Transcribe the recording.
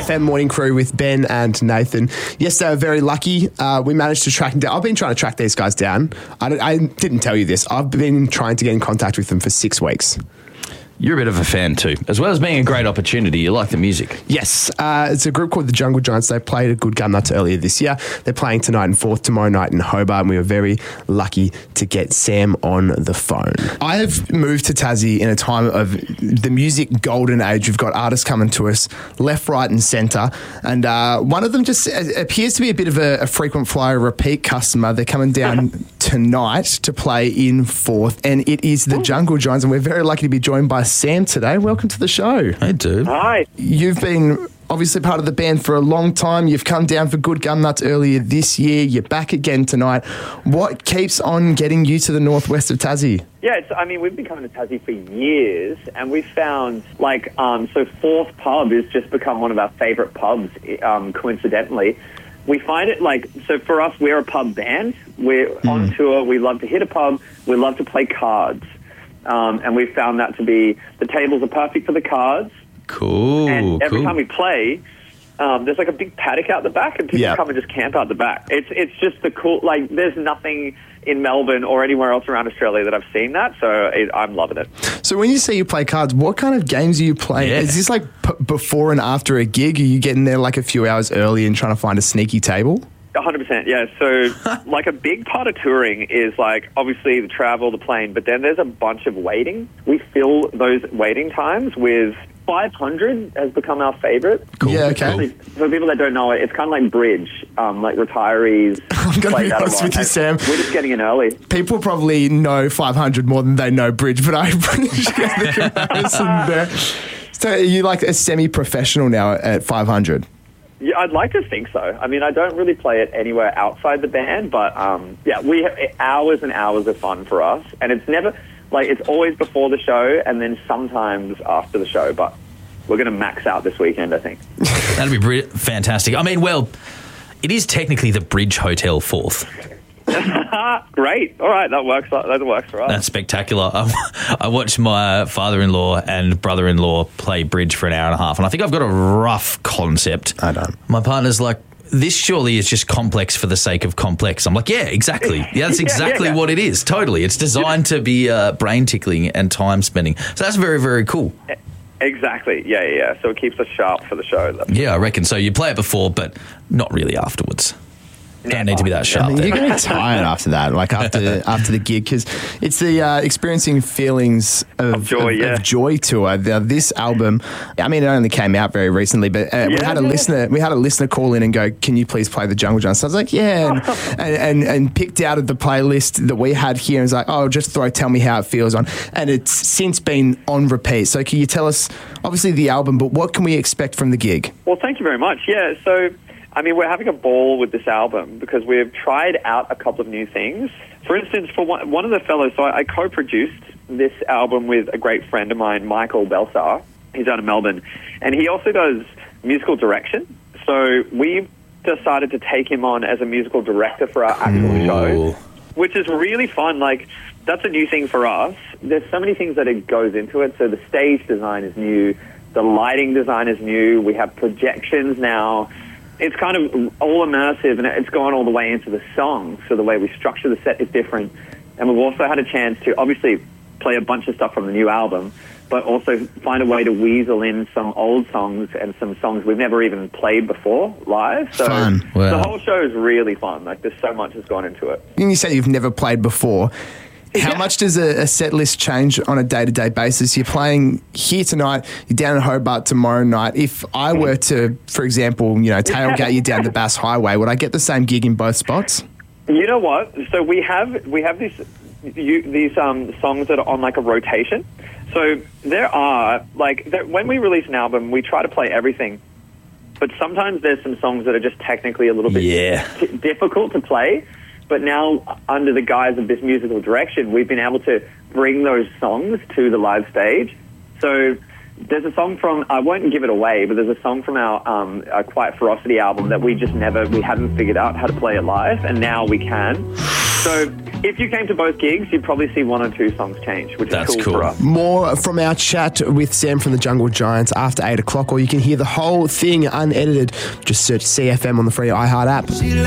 FM morning crew with Ben and Nathan. Yes, they were very lucky. We managed to track them down. I've been trying to track these guys down. I didn't tell you this. I've been trying to get in contact with them for 6 weeks. You're a bit of a fan too. As well as being a great opportunity, you like the music. Yes. It's a group called the Jungle Giants. They played at Good Gun Nuts earlier this year. They're playing tonight in Forth, tomorrow night in Hobart, and we were very lucky to get Sam on the phone. I have moved to Tassie in a time of the music golden age. We've got artists coming to us left, right and centre, and one of them just appears to be a bit of a frequent flyer, repeat customer. They're coming down tonight to play in Forth, and it is the Jungle Giants, and we're very lucky to be joined by Sam today. Welcome to the show. Hey, dude. Hi. You've been obviously part of the band for a long time. You've come down for Good Gun Nuts earlier this year. You're back again tonight. What keeps on getting you to the northwest of Tassie? Yeah, we've been coming to Tassie for years, and we've found, so Forth Pub has just become one of our favourite pubs, coincidentally. We find it so for us, we're a pub band. We're on tour. We love to hit a pub. We love to play cards. And we've found that to be, the tables are perfect for the cards. Cool. And every time we play, there's a big paddock out the back, and people come and just camp out the back. It's just the cool, there's nothing in Melbourne or anywhere else around Australia that I've seen that, so I'm loving it. So when you say you play cards, what kind of games are you playing? Yeah. Is this before and after a gig? Are you getting there a few hours early and trying to find a sneaky table? 100%, yeah. So, a big part of touring is, obviously the travel, the plane, but then there's a bunch of waiting. We fill those waiting times with 500 has become our favorite. Cool. Yeah, okay. Actually, for people that don't know it, it's kind of like bridge, retirees. I'm going to be honest with you, Sam. We're just getting in early. People probably know 500 more than they know bridge, but I appreciate the comparison there. So are you a semi-professional now at 500? Yeah, I'd like to think so. I don't really play it anywhere outside the band, but we have hours and hours of fun for us, and it's never it's always before the show and then sometimes after the show. But we're going to max out this weekend, I think. That'd be fantastic. It is technically the Bridge Hotel Forth. Great. All right, that works for us. That's spectacular. I watched my father-in-law and brother-in-law play bridge for an hour and a half, and I think I've got a rough concept. I don't. My partner's like, this surely is just complex for the sake of complex. I'm like, yeah, exactly. Yeah, that's exactly what it is. Totally. It's designed to be brain tickling and time spending. So that's very, very cool. Exactly. Yeah. So it keeps us sharp for the show. Yeah, I reckon. So you play it before, but not really afterwards. Don't need to be that sharp. You're going to be tired after that, after the gig, because it's the experiencing feelings of joy tour. This album, it only came out very recently, but we had a listener call in and go, "Can you please play the Jungle Giants?" So I was like, "Yeah," and picked out of the playlist that we had here and was like, "Oh, just Tell Me How It Feels" on, and it's since been on repeat. So can you tell us, obviously the album, but what can we expect from the gig? Well, thank you very much. Yeah, so. We're having a ball with this album because we've tried out a couple of new things. For instance, for one of the fellows, so I co-produced this album with a great friend of mine, Michael Belsar. He's out of Melbourne. And he also does musical direction. So we decided to take him on as a musical director for our actual show, which is really fun. That's a new thing for us. There's so many things that it goes into it. So the stage design is new. The lighting design is new. We have projections now. It's kind of all immersive, and it's gone all the way into the songs. So the way we structure the set is different. And we've also had a chance to obviously play a bunch of stuff from the new album, but also find a way to weasel in some old songs and some songs we've never even played before live. So fun. Wow. The whole show is really fun. There's so much has gone into it. And you say you've never played before. How much does a set list change on a day-to-day basis? You're playing here tonight, you're down in Hobart tomorrow night. If I were to, for example, tailgate you down the Bass Highway, would I get the same gig in both spots? You know what? So we have these songs that are on a rotation. So there are when we release an album, we try to play everything, but sometimes there's some songs that are just technically a little bit difficult to play. But now, under the guise of this musical direction, we've been able to bring those songs to the live stage. So there's a song from, I won't give it away, but there's a song from our Quiet Ferocity album that we haven't figured out how to play it live, and now we can. So if you came to both gigs, you'd probably see one or two songs change, which That's is cool for cool. us. More from our chat with Sam from the Jungle Giants after 8 o'clock, or you can hear the whole thing unedited. Just search CFM on the free iHeart app.